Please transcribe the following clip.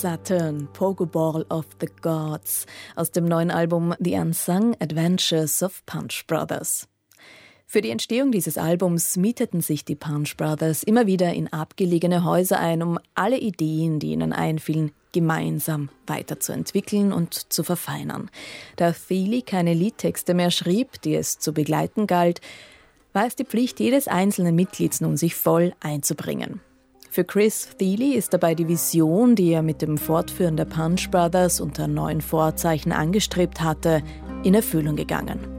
Saturn, Pokeball of the Gods aus dem neuen Album The Unsung Adventures of Punch Brothers. Für die Entstehung dieses Albums mieteten sich die Punch Brothers immer wieder in abgelegene Häuser ein, um alle Ideen, die ihnen einfielen, gemeinsam weiterzuentwickeln und zu verfeinern. Da Thile keine Liedtexte mehr schrieb, die es zu begleiten galt, war es die Pflicht jedes einzelnen Mitglieds nun, sich voll einzubringen. Für Chris Thile ist dabei die Vision, die er mit dem Fortführen der Punch Brothers unter neuen Vorzeichen angestrebt hatte, in Erfüllung gegangen.